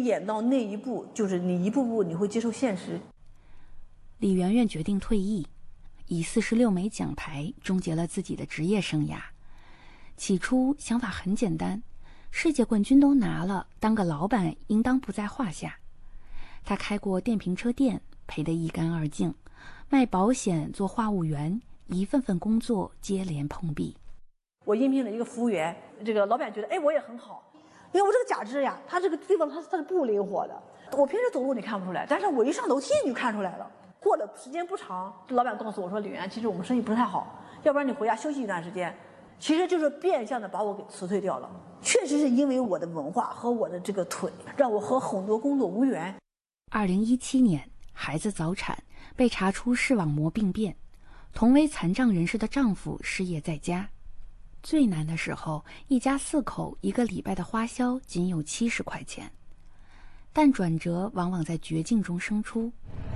演到那一步，就是你一步步你会接受现实。 李媛媛决定退役，以46枚奖牌终结了自己的职业生涯。起初想法很简单，世界冠军都拿了，当个老板应当不在话下。他开过电瓶车店，赔得一干二净，卖保险，做话务员，一份份工作接连碰壁。 我应聘了一个服务员，这个老板觉得，哎，我也很好，因为我这个假肢呀，它这个地方它是不灵活的。我平时走路你看不出来，但是我一上楼梯你就看出来了。过了时间不长，老板告诉我说，李媛，其实我们生意不是太好，要不然你回家休息一段时间。其实就是变相的把我给辞退掉了。确实是因为我的文化和我的这个腿，让我和很多工作无缘。 2017年，孩子早产，被查出视网膜病变，同为残障人士的丈夫失业在家。最难的时候，一家4口1个礼拜的花销仅有70块钱。但转折往往在绝境中生出。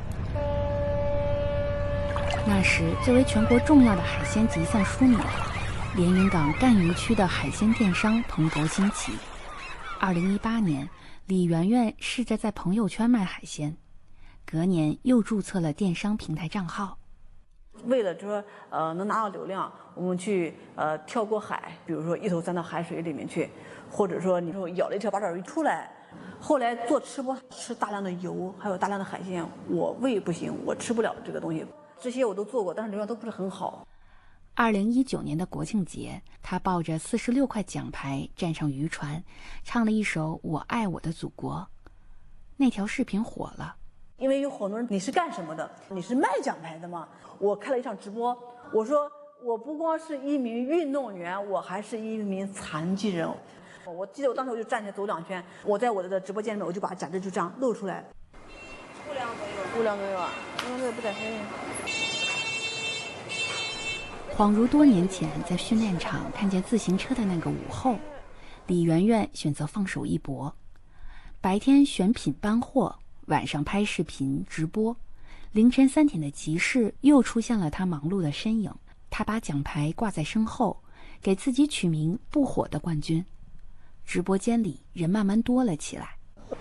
那时，作为全国重要的海鲜集散枢纽，连云港赣榆区的海鲜电商蓬勃兴起。2018年，李媛媛试着在朋友圈卖海鲜，隔年又注册了电商平台账号。 为了说能拿到流量，我们去跳过海，比如说一头钻到海水里面去，或者说你说咬了一条八爪鱼出来。后来做吃播，吃大量的油，还有大量的海鲜，我胃不行，我吃不了这个东西。这些我都做过，但是流量都不是很好。 2019年的国庆节，他抱着46块奖牌站上渔船，唱了一首《我爱我的祖国》。那条视频火了， 因为有很多人，你是干什么的？你是卖奖牌的吗？我开了一场直播，我说我不光是一名运动员，我还是一名残疾人。我记得我当时我就站起来走2圈，我在我的直播间里面，我就把假肢就这样露出来。5两左右，5两左右啊，因为这个不带声音。 恍如多年前在训练场看见自行车的那个午后，李媛媛选择放手一搏。白天选品搬货，晚上拍视频直播，凌晨3点的集市又出现了她忙碌的身影。她把奖牌挂在身后，给自己取名“不火的冠军”。直播间里人慢慢多了起来。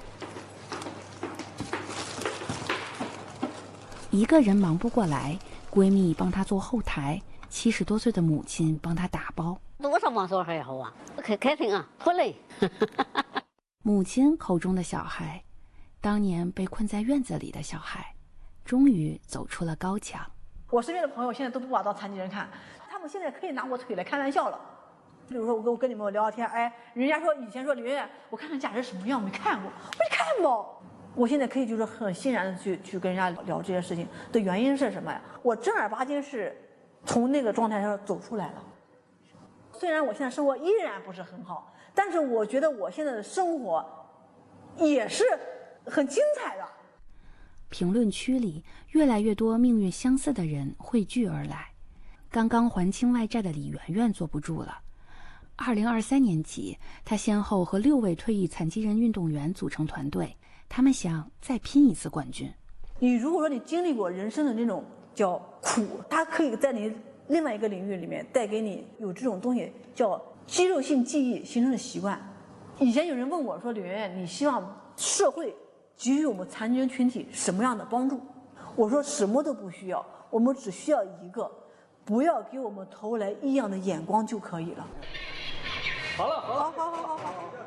一个人忙不过来，闺蜜帮她做后台，70多岁的母亲帮她打包。 多少忙说还好啊，可开心啊，不累。 母亲口中的小孩，当年被困在院子里的小孩，终于走出了高墙。 我身边的朋友现在都不把当残疾人看，他们现在可以拿我腿来开玩笑了。比如说我跟你们聊聊天，哎，人家说以前说李媛媛，我看看假肢什么样，我没看过，我一看吧，我现在可以就是很欣然的去跟人家聊这些事情的原因是什么呀？我正儿八经是从那个状态上走出来了。虽然我现在生活依然不是很好，但是我觉得我现在的生活也是很精彩的。 评论区里越来越多命运相似的人汇聚而来。刚刚还清外债的李媛媛坐不住了。2023年起，她先后和6位退役残疾人运动员组成团队，他们想再拼一次冠军。 你如果说你经历过人生的那种叫苦，它可以在你另外一个领域里面带给你有这种东西叫肌肉性记忆形成的习惯。以前有人问我说，李媛媛，你希望社会给予我们残疾人群体什么样的帮助？我说什么都不需要，我们只需要一个，不要给我们投来异样的眼光就可以了。 好了，好了， 好。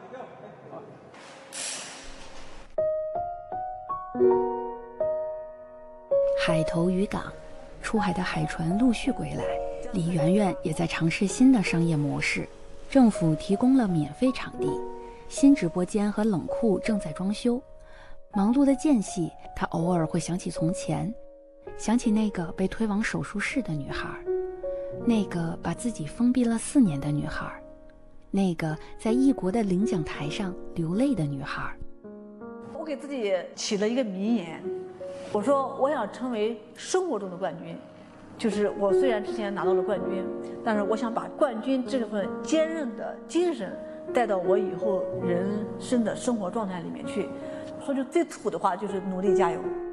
海头渔港，出海的海船陆续归来，李媛媛也在尝试新的商业模式。政府提供了免费场地，新直播间和冷库正在装修。忙碌的间隙，她偶尔会想起从前，想起那个被推往手术室的女孩，那个把自己封闭了4年的女孩，那个在异国的领奖台上流泪的女孩。 我给自己起了一个名言，我说我想成为生活中的冠军，就是我虽然之前拿到了冠军，但是我想把冠军这份坚韧的精神带到我以后人生的生活状态里面去。说句最土的话，就是努力加油。